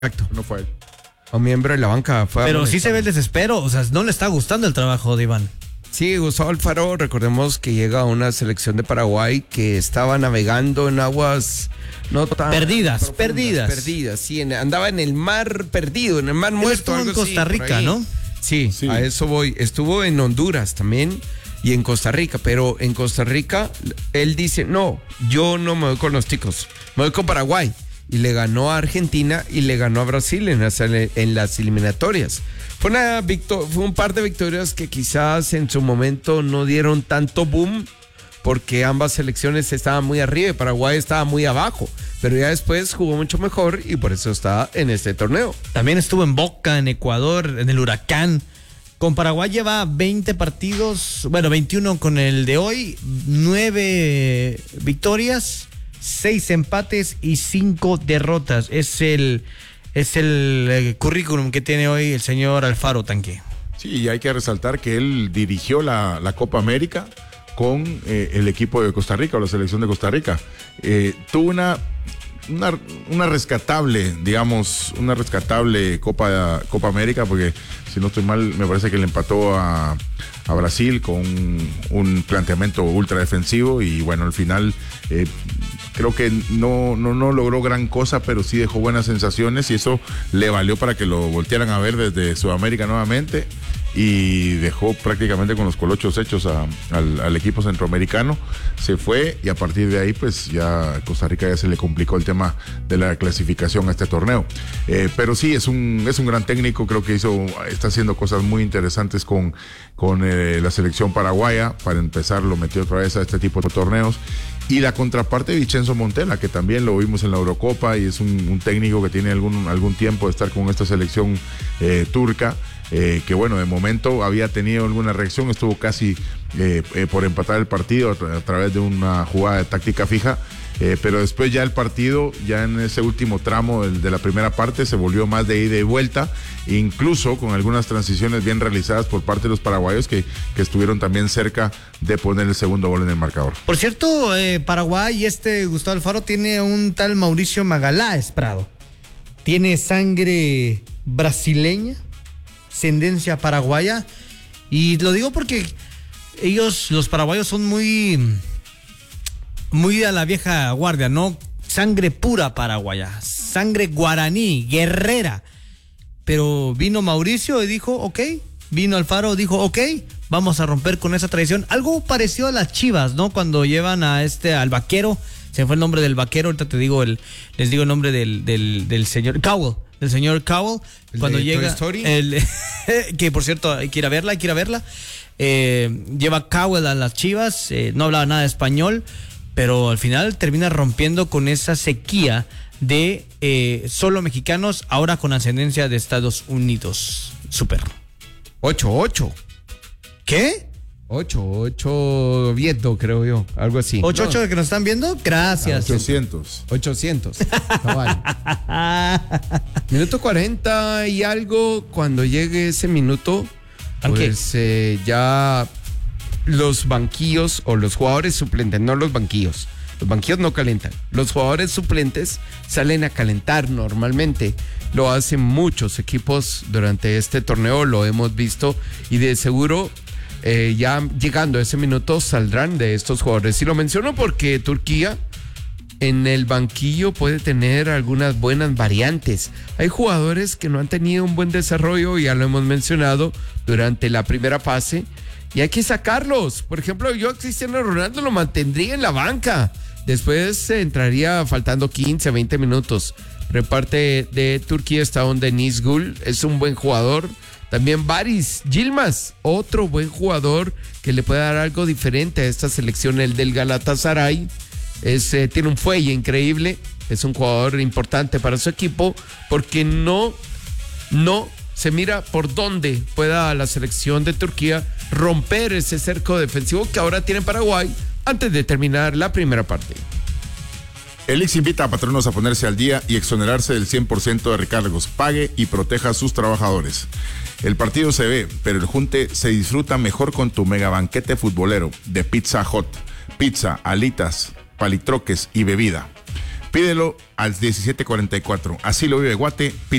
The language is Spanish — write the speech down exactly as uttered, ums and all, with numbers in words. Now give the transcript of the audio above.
Exacto. No fue él. Un miembro de la banca fue. Pero sí se ve el desespero, o sea, no le está gustando el trabajo de Iván. Sí, Gustavo Alfaro, recordemos que llega a una selección de Paraguay que estaba navegando en aguas no tan perdidas, profundas, perdidas. Perdidas, sí, en, andaba en el mar perdido, en el mar Él muerto. estuvo algo en Costa así, Rica, ¿no? Sí, sí, a eso voy. Estuvo en Honduras también y en Costa Rica, pero en Costa Rica él dice, no, yo no me voy con los ticos, me voy con Paraguay. Y le ganó a Argentina y le ganó a Brasil en las, en las eliminatorias. Fue, una victor- fue un par de victorias que quizás en su momento no dieron tanto boom porque ambas selecciones estaban muy arriba y Paraguay estaba muy abajo. Pero ya después jugó mucho mejor y por eso está en este torneo. También estuvo en Boca, en Ecuador, en el Huracán. Con Paraguay lleva veinte partidos, bueno, veintiuno con el de hoy, nueve victorias, seis empates y cinco derrotas. Es el, es el, el currículum que tiene hoy el señor Alfaro Tanque. Sí, y hay que resaltar que él dirigió la, la Copa América con eh, el equipo de Costa Rica, o la selección de Costa Rica. Eh, tuvo una, una, una rescatable, digamos, una rescatable Copa, Copa América, porque si no estoy mal, me parece que le empató a, a Brasil con un, un planteamiento ultra defensivo y bueno, al final eh, creo que no, no, no logró gran cosa, pero sí dejó buenas sensaciones y eso le valió para que lo voltearan a ver desde Sudamérica nuevamente y dejó prácticamente con los colochos hechos a, al, al equipo centroamericano. Se fue y a partir de ahí pues ya Costa Rica ya se le complicó el tema de la clasificación a este torneo. Eh, pero sí, es un, es un gran técnico, creo que hizo, está haciendo cosas muy interesantes con, con eh, la selección paraguaya. Para empezar lo metió otra vez a este tipo de torneos. Y la contraparte de Vincenzo Montella, que también lo vimos en la Eurocopa y es un, un técnico que tiene algún, algún tiempo de estar con esta selección eh, turca. Eh, que bueno, de momento había tenido alguna reacción, estuvo casi eh, eh, por empatar el partido a, tra- a través de una jugada de táctica fija, eh, pero después ya el partido, ya en ese último tramo del, de la primera parte, se volvió más de ida y vuelta, incluso con algunas transiciones bien realizadas por parte de los paraguayos que, que estuvieron también cerca de poner el segundo gol en el marcador. Por cierto, eh, Paraguay y este Gustavo Alfaro tiene un tal Mauricio Magaláes Prado. Tiene sangre brasileña, ascendencia paraguaya, y lo digo porque ellos, los paraguayos, son muy muy a la vieja guardia, ¿no? Sangre pura paraguaya, sangre guaraní, guerrera. Pero vino Mauricio y dijo, ok, vino Alfaro, dijo, ok, vamos a romper con esa tradición. Algo parecido a las Chivas, ¿no? Cuando llevan a este, al vaquero, se me fue el nombre del vaquero, ahorita te digo el, les digo el nombre del, del, del señor Cowell. El señor Cowell, cuando de llega, Toy Story? el, que por cierto hay que ir a verla, hay que ir a verla, eh, lleva Cowell a las Chivas, eh, no hablaba nada de español, pero al final termina rompiendo con esa sequía de eh, solo mexicanos, ahora con ascendencia de Estados Unidos. Súper. ocho ocho. ¿Qué? ocho ocho Vieto, creo yo, algo así. ¿ocho ocho No, que nos están viendo? Gracias. ochocientos. ochocientos. Cabal. Minuto cuarenta y algo, cuando llegue ese minuto, ¿Banqué? pues eh, ya los banquillos o los jugadores suplentes, no los banquillos, los banquillos no calentan, los jugadores suplentes salen a calentar normalmente. Lo hacen muchos equipos durante este torneo, lo hemos visto y de seguro eh, ya llegando a ese minuto saldrán de estos jugadores. Y lo menciono porque Turquía en el banquillo puede tener algunas buenas variantes. Hay jugadores que no han tenido un buen desarrollo, ya lo hemos mencionado durante la primera fase, y hay que sacarlos. Por ejemplo, yo a Cristiano Ronaldo lo mantendría en la banca. Después eh, entraría faltando quince, veinte minutos. Reparte de Turquía está un Deniz Gül, es un buen jugador. También Baris Yilmaz, otro buen jugador que le puede dar algo diferente a esta selección, el del Galatasaray. Es, eh, tiene un fuelle increíble, es un jugador importante para su equipo porque no, no se mira por dónde pueda la selección de Turquía romper ese cerco defensivo que ahora tiene Paraguay antes de terminar la primera parte. El I X invita a patronos a ponerse al día y exonerarse del cien por ciento de recargos. Pague y proteja a sus trabajadores. El partido se ve, pero el junte se disfruta mejor con tu mega banquete futbolero de Pizza Hut. Pizza, alitas, palitroques y bebida. Pídelo al diecisiete cuarenta y cuatro. Así lo vive Guate.